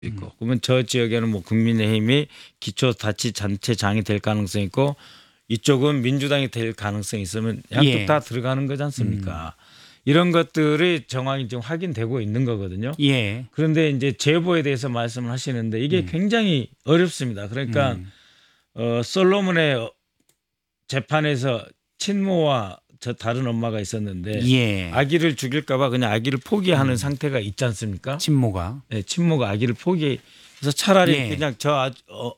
있고 그러면 저 지역에는 뭐 국민의힘이 기초자치단체장이 될 가능성이 있고 이쪽은 민주당이 될 가능성이 있으면 양쪽 예. 다 들어가는 거지 않습니까? 이런 것들이 정황이 지금 확인되고 있는 거거든요. 예. 그런데 이제 제보에 대해서 말씀을 하시는데 이게 굉장히 어렵습니다. 그러니까 솔로몬의 재판에서 친모와 저 다른 엄마가 있었는데 예. 아기를 죽일까봐 그냥 아기를 포기하는 상태가 있지 않습니까? 친모가. 네, 친모가 아기를 포기해서 차라리 예. 그냥 저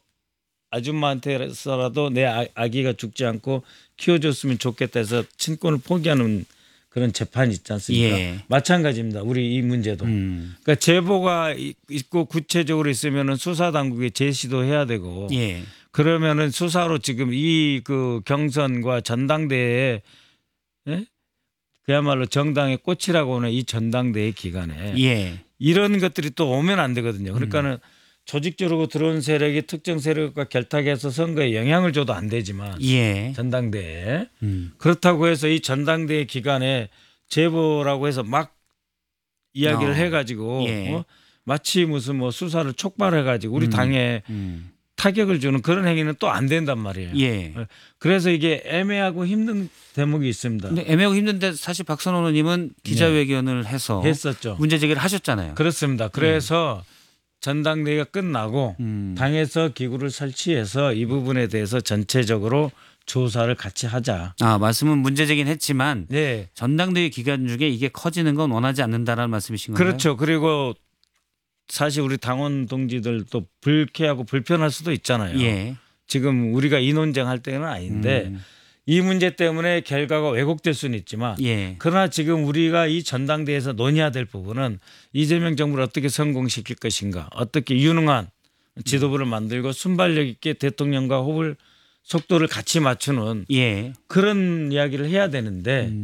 아줌마한테서라도 내 아기가 죽지 않고 키워줬으면 좋겠다 해서 친권을 포기하는 그런 재판이 있지 않습니까? 예. 마찬가지입니다. 우리 이 문제도. 그러니까 제보가 있고 구체적으로 있으면은 수사 당국에 제시도 해야 되고 예. 그러면은 수사로 지금 이 그 경선과 전당대회에 예? 그야말로 정당의 꽃이라고 하는 이 전당대회 기간에 예. 이런 것들이 또 오면 안 되거든요. 그러니까는 조직적으로 들어온 세력이 특정 세력과 결탁해서 선거에 영향을 줘도 안 되지만 예. 전당대회에 그렇다고 해서 이 전당대회 기간에 제보라고 해서 막 이야기를 해가지고 예. 마치 무슨 뭐 수사를 촉발해가지고 우리 당에 타격을 주는 그런 행위는 또 안 된단 말이에요. 예. 그래서 이게 애매하고 힘든 대목이 있습니다. 근데 애매하고 힘든데 사실 박선원 의원님은 기자회견을 해서 했었죠. 문제 제기를 하셨잖아요. 그렇습니다. 그래서 전당대회가 끝나고 당에서 기구를 설치해서 이 부분에 대해서 전체적으로 조사를 같이 하자. 아, 말씀은 문제 제기는 했지만 네. 전당대회 기간 중에 이게 커지는 건 원하지 않는다라는 말씀이신 건가요? 그렇죠. 그리고 사실 우리 당원 동지들도 불쾌하고 불편할 수도 있잖아요. 예. 지금 우리가 이 논쟁할 때는 아닌데 이 문제 때문에 결과가 왜곡될 수는 있지만 예. 그러나 지금 우리가 이 전당대회에서 논의해야 될 부분은 이재명 정부를 어떻게 성공시킬 것인가, 어떻게 유능한 지도부를 만들고 순발력 있게 대통령과 호흡을 속도를 같이 맞추는 예. 그런 이야기를 해야 되는데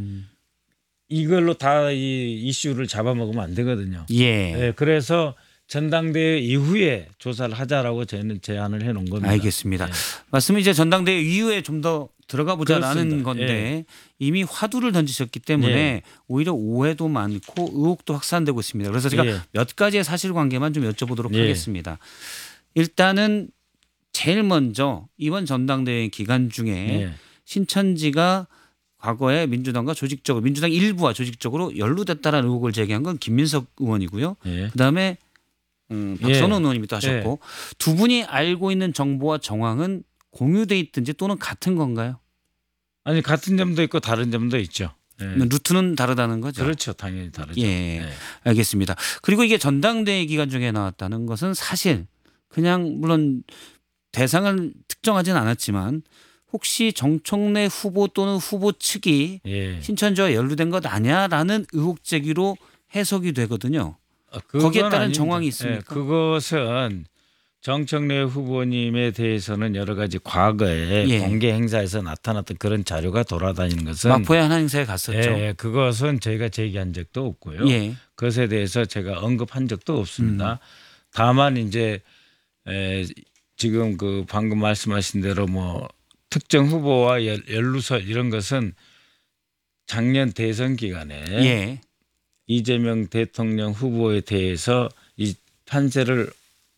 이걸로 다 이 이슈를 잡아먹으면 안 되거든요. 예. 네, 그래서 전당대회 이후에 조사를 하자라고 저희는 제안을 해놓은 겁니다. 알겠습니다. 네. 말씀은 이제 전당대회 이후에 좀 더 들어가 보자라는 그렇습니다. 건데 예. 이미 화두를 던지셨기 때문에 예. 오히려 오해도 많고 의혹도 확산되고 있습니다. 그래서 제가 예. 몇 가지의 사실관계만 좀 여쭤보도록 예. 하겠습니다. 일단은 제일 먼저 이번 전당대회 기간 중에 예. 신천지가 과거에 민주당과 조직적으로 민주당 일부와 조직적으로 연루됐다라는 의혹을 제기한 건 김민석 의원이고요. 예. 그다음에 박선원 의원님이 또 하셨고 두 분이 알고 있는 정보와 정황은 공유돼 있든지 또는 같은 건가요? 아니 같은 점도 있고 다른 점도 있죠. 예. 루트는 다르다는 거죠. 그렇죠. 당연히 다르죠. 예, 네. 알겠습니다. 그리고 이게 전당대회 기간 중에 나왔다는 것은 사실 그냥 물론 대상을 특정하지는 않았지만 혹시 정청래 후보 또는 후보 측이 예. 신천지와 연루된 것 아니야라는 의혹 제기로 해석이 되거든요. 그건 거기에 따른 아닙니다. 정황이 있습니까? 예, 그것은 정청래 후보님에 대해서는 여러 가지 과거에 예. 공개 행사에서 나타났던 그런 자료가 돌아다니는 것은 마포의 한 행사에 갔었죠. 예, 그것은 저희가 제기한 적도 없고요. 예. 그것에 대해서 제가 언급한 적도 없습니다. 다만 이제 지금 그 방금 말씀하신 대로 뭐 특정 후보와 연루설 이런 것은 작년 대선 기간에 예. 이재명 대통령 후보에 대해서 이 판세를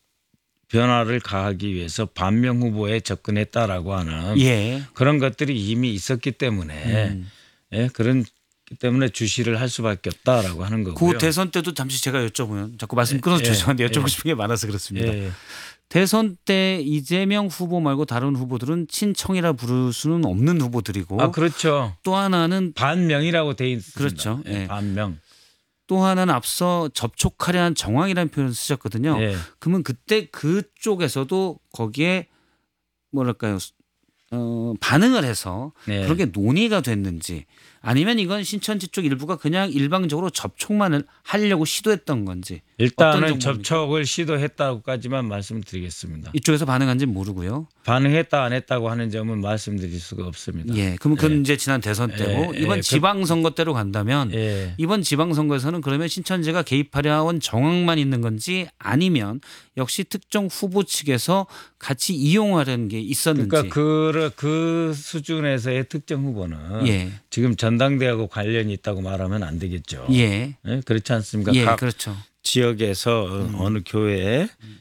변화를 가하기 위해서 반명 후보에 접근했다라고 하는 예. 그런 것들이 이미 있었기 때문에 예, 그런 때문에 주시를 할 수밖에 없다라고 하는 거고요. 그 대선 때도 잠시 제가 여쭤보면 자꾸 말씀 끊어서 예. 죄송한데 여쭤보고 예. 싶은 게 많아서 그렇습니다. 예. 대선 때 이재명 후보 말고 다른 후보들은 친청이라 부를 수는 없는 후보들이고 아 그렇죠. 또 하나는 반명이라고 돼 있습니다. 그렇죠. 예, 예. 반명. 또 하나는 앞서 접촉하려는 정황이라는 표현을 쓰셨거든요. 예. 그러면 그때 그쪽에서도 거기에 뭐랄까요 반응을 해서 예. 그렇게 논의가 됐는지 아니면 이건 신천지 쪽 일부가 그냥 일방적으로 접촉만을 하려고 시도했던 건지 어떤 일단은 정보입니까? 접촉을 시도했다고까지만 말씀드리겠습니다. 이쪽에서 반응한지는 모르고요. 반응했다 안 했다고 하는 점은 말씀드릴 수가 없습니다. 예, 그럼 그건 이제 지난 대선 때고 예, 이번 예, 지방선거 때로 간다면 예. 이번 지방선거에서는 그러면 신천지가 개입하려 온 정황만 있는 건지 아니면 역시 특정 후보 측에서 같이 이용하려는 게 있었는지. 그러니까 그 수준에서의 특정 후보는 예, 지금 전당대회하고 관련이 있다고 말하면 안 되겠죠. 예, 예? 그렇지 않습니까? 예, 각 그렇죠. 지역에서 어느 교회에